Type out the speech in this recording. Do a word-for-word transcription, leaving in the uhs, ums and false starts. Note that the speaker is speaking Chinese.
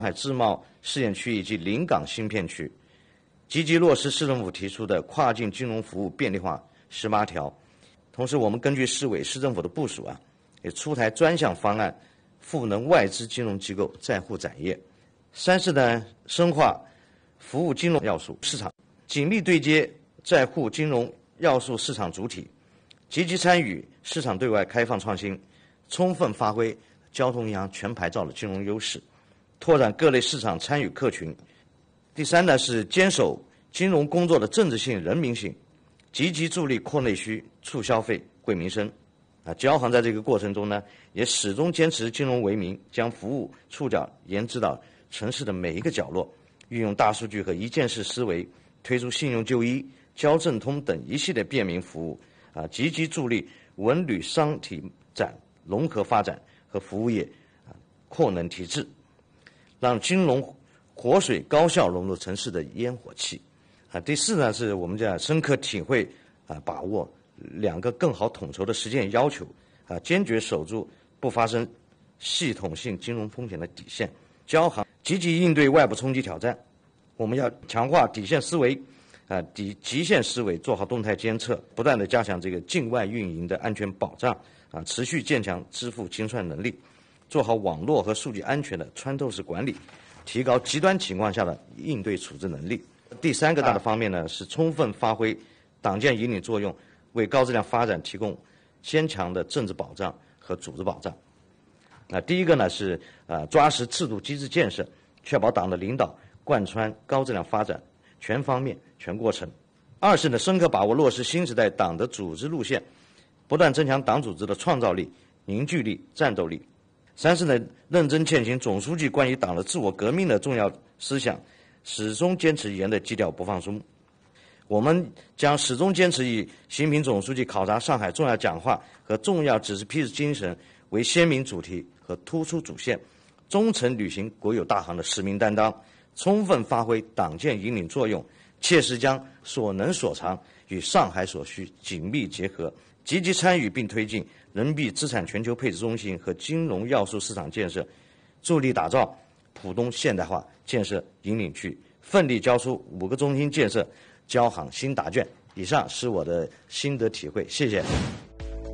海自贸试验区以及临港新片区，积极落实市政府提出的跨境金融服务便利化十八条。同时，我们根据市委市政府的部署啊，也出台专项方案，赋能外资金融机构在沪展业。三是呢，深化服务金融要素市场，紧密对接在沪金融要素市场主体，积极参与市场对外开放创新，充分发挥交通银行全牌照的金融优势，拓展各类市场参与客群。第三呢，是坚守金融工作的政治性、人民性，积极助力扩内需、促消费、惠民生。啊，交行在这个过程中呢，也始终坚持金融为民，将服务触角延至到城市的每一个角落，运用大数据和一件式思维，推出信用就医、交正通等一系列便民服务，啊，积极助力文旅商体展融合发展和服务业啊扩能提质，让金融活水高效融入城市的烟火气。啊，第四呢，是我们讲深刻体会啊，把握两个更好统筹的实践要求，啊，坚决守住不发生系统性金融风险的底线。交行积极应对外部冲击挑战，我们要强化底线思维，啊，底极限思维，做好动态监测，不断的加强这个境外运营的安全保障，啊，持续健强支付清算能力，做好网络和数据安全的穿透式管理，提高极端情况下的应对处置能力。第三个大的方面呢，是充分发挥党建引领作用，为高质量发展提供坚强的政治保障和组织保障。那第一个呢是呃抓实制度机制建设，确保党的领导贯穿高质量发展全方面全过程。二是呢深刻把握落实新时代党的组织路线，不断增强党组织的创造力、凝聚力、战斗力。三是呢认真践行总书记关于党的自我革命的重要思想，始终坚持严的基调不放松。我们将始终坚持以习近平总书记考察上海重要讲话和重要指示批示精神为鲜明主题和突出主线，忠诚履行国有大行的使命担当，充分发挥党建引领作用，切实将所能所长与上海所需紧密结合，积极参与并推进人民币资产全球配置中心和金融要素市场建设，助力打造浦东现代化建设引领区，奋力交出五个中心建设交行新答卷。以上是我的心得体会，谢谢。